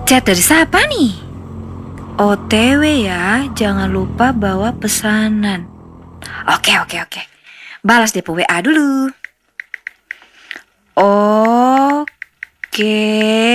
Chat dari siapa nih? OTW ya, jangan lupa bawa pesanan. Oke. Balas DP WA dulu. Oke.